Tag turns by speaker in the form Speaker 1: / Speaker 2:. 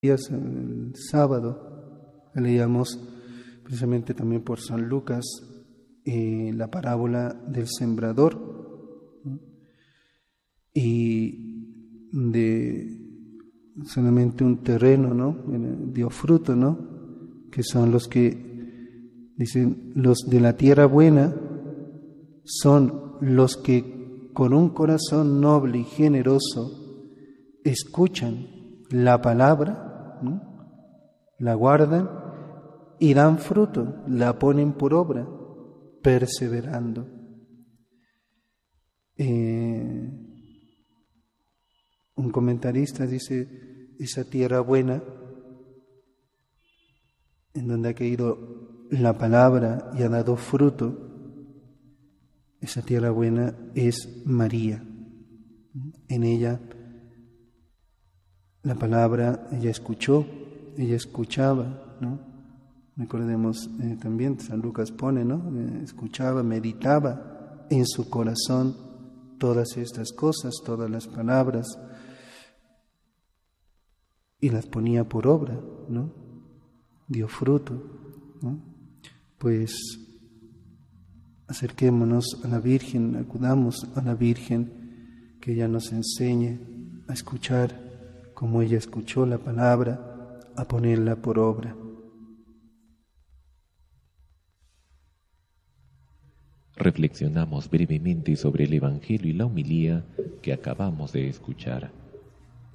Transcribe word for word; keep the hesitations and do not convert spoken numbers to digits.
Speaker 1: días, el sábado, leíamos precisamente también por San Lucas eh, la parábola del sembrador, ¿no? Y de solamente un terreno, ¿no? Dio fruto, ¿no? Que son los que, dicen, los de la tierra buena son los que con un corazón noble y generoso escuchan la palabra, ¿no? La guardan y dan fruto, la ponen por obra, perseverando. Eh, un comentarista dice, esa tierra buena, en donde ha caído la palabra y ha dado fruto, esa tierra buena es María. En ella la palabra, ella escuchó, ella escuchaba, ¿no? Recordemos eh, también, San Lucas pone, ¿no? Eh, escuchaba, meditaba en su corazón todas estas cosas, todas las palabras, y las ponía por obra, ¿no? Dio fruto, ¿no? Pues acerquémonos a la Virgen, acudamos a la Virgen, que ella nos enseñe a escuchar como ella escuchó la palabra, a ponerla por obra.
Speaker 2: Reflexionamos brevemente sobre el Evangelio y la homilía que acabamos de escuchar.